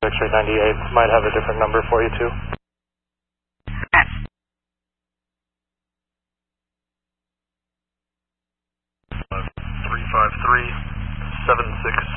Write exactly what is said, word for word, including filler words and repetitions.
X-ray ninety-eight might have a different number for you too. three five three, seven six